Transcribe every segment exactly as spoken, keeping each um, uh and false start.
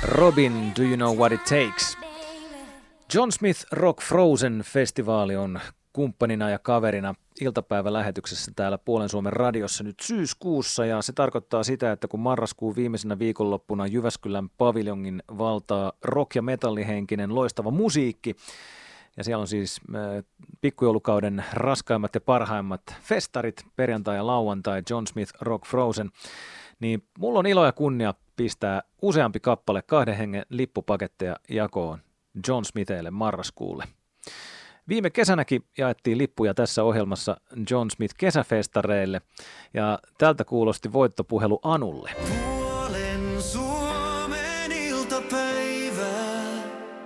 Robin, Do You Know What It Takes? John Smith Rock Frozen-festivaali on kumppanina ja kaverina iltapäivälähetyksessä täällä Puolen Suomen radiossa nyt syyskuussa, ja se tarkoittaa sitä, että kun marraskuun viimeisenä viikonloppuna Jyväskylän paviljongin valtaa rock- ja metallihenkinen loistava musiikki, ja siellä on siis äh, pikkujoulukauden raskaimmat ja parhaimmat festarit, perjantai ja lauantai, John Smith Rock Frozen, niin mulla on ilo ja kunnia pistää useampi kappale kahden hengen lippupaketteja jakoon John Smithille marraskuulle. Viime kesänäkin jaettiin lippuja tässä ohjelmassa John Smith kesäfestareille, ja tältä kuulosti voittopuhelu Anulle. Puolen Suomen iltapäivää.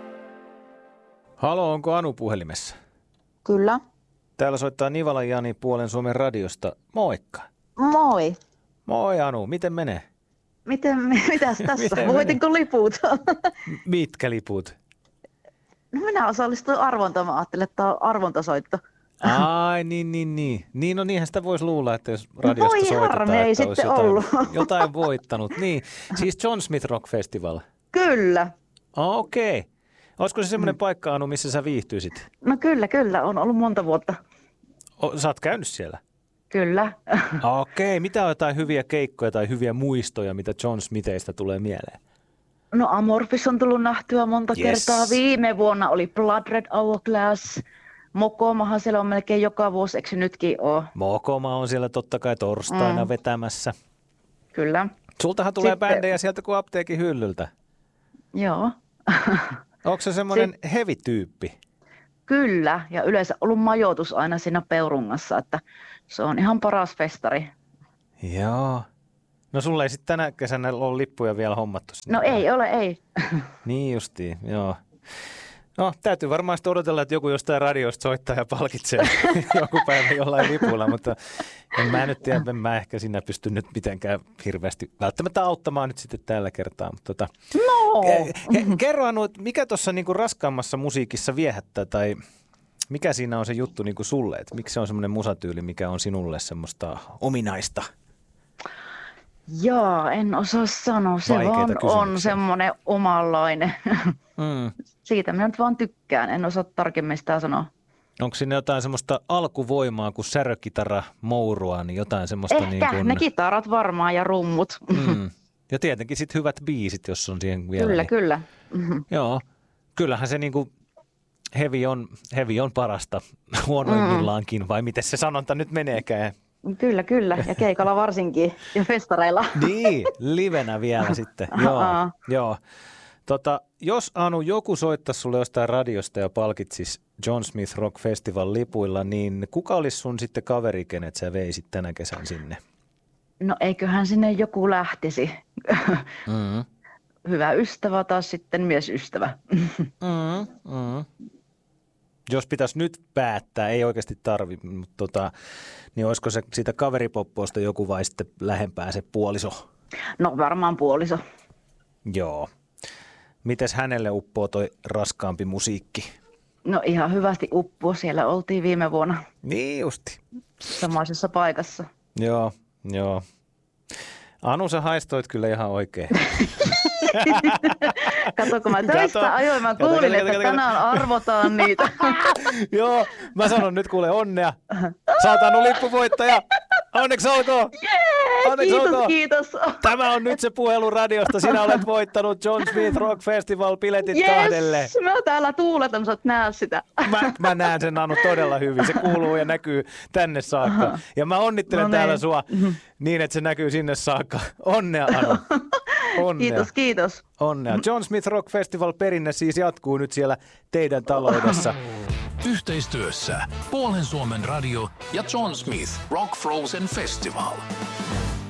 Halo, onko Anu puhelimessa? Kyllä. Täällä soittaa Nivalan Jani Puolen Suomen radiosta. Moikka. Moi. Moi Anu, miten menee? Miten, mitäs tässä? Miten Voitinko liput? Mitkä liput? No minä osallistuin arvontaan. Mä ajattelin, että tämä on arvontasoitto. Ai, niin, niin, niin. Niin, no niinhän sitä voisi luulla, että jos radiosta Voi soitetaan, harmi, että ei olisi sitten jotain, ollut. jotain voittanut. Niin, siis John Smith Rock Festival. Kyllä. Oh, okei. Okay. Olisiko se semmoinen mm. paikka, Anu, missä sä viihtyisit? No kyllä, kyllä. On ollut monta vuotta. O, sä oot käynyt siellä? Kyllä. Okei. Okay. Mitä on jotain hyviä keikkoja tai hyviä muistoja, mitä John Smithistä tulee mieleen? No Amorphis on tullut nähtyä monta Yes. kertaa. Viime vuonna oli Blood Red Hourglass. Mokomahan siellä on melkein joka vuosi, eikö se nytkin ole? Mokoma on siellä totta kai torstaina Mm. vetämässä. Kyllä. Sultahan tulee Sitten- bändejä sieltä kuin apteekin hyllyltä. Joo. Onko se semmoinen heavy-tyyppi? Kyllä, ja yleensä ollut majoitus aina siinä Peurungassa, että se on ihan paras festari. Joo. No sulla ei sitten tänä kesänä ole lippuja vielä hommattu sinne. No ei ole, ei. Niin justiin, joo. No täytyy varmaan sitten odotella, että joku jostain radiosta soittaa ja palkitsee joku päivä jollain lipulla, mutta en mä nyt tiedä, en mä ehkä siinä pysty nyt mitenkään hirveästi välttämättä auttamaan nyt sitten tällä kertaa. Mutta tota, No! ke- kerro Anu, että mikä tuossa niinku raskaammassa musiikissa viehättää tai mikä siinä on se juttu niinku sulle, että miksi se on semmoinen musatyyli, mikä on sinulle semmoista ominaista? Jaa, en osaa sanoa. Se Vaikeita vaan kysymyksiä. on semmoinen omanlainen. Mm. Siitä minä nyt vaan tykkään, en osaa tarkemmin sitä sanoa. Onko siinä jotain semmoista alkuvoimaa, kun särökitara mourua, niin jotain semmoista Ehkä, niin kuin... ne kitarat varmaan ja rummut. Mm. Ja tietenkin sitten hyvät biisit, jos on siihen vielä. Kyllä, niin... kyllä. Mhm. Joo, kyllähän se niinku heavy on, heavy on parasta huonoimmillaankin, vai miten se sanonta nyt meneekään? Kyllä, kyllä. Ja keikalla varsinkin. Ja festareilla. Niin, livenä vielä sitten. Joo, Aa. joo. Tota, jos Anu joku soittaisi sulle jostain radiosta ja palkitsisi John Smith Rock Festival lipuilla, niin kuka olisi sun sitten kaveri, kenet sä veisit tänä kesän sinne? No eiköhän sinne joku lähtisi. Mm. Hyvä ystävä taas sitten miesystävä. Mm, mm. Jos pitäisi nyt päättää, ei oikeasti tarvi, mutta tota, niin olisiko se siitä kaveripoppoista joku vai sitten lähempää se puoliso? No varmaan puoliso. Joo. Mites hänelle uppoo toi raskaampi musiikki? No ihan hyvästi uppua. Siellä oltiin viime vuonna Niin justi. samaisessa paikassa. Joo, joo. Anu, sä haistoit kyllä ihan oikein. Kato, kun mä Kato. töistä ajoin, mä Kato, kuulin, kato, että kato, kato. tänään arvotaan niitä. Joo, mä sanon nyt kuule onnea. Sä oot Anu lippuvoittaja. Onneksi olkoon. Jee, Onneksi kiitos, olkoon. kiitos. Tämä on nyt se puhelu radiosta. Sinä olet voittanut John Smith Rock Festival -biletit kahdelle. Yes, mä täällä tuuletan, sä oot näe sitä. Mä, mä näen sen, Anu, todella hyvin. Se kuuluu ja näkyy tänne saakka. Ja mä onnittelen No niin. täällä sua niin, että se näkyy sinne saakka. Onnea, Anu. Onnea. Kiitos, kiitos. Onnea. John Smith Rock Festival -perinne siis jatkuu nyt siellä teidän taloudessa. Yhteistyössä Puolen Suomen radio ja John Smith Rock Frozen Festival.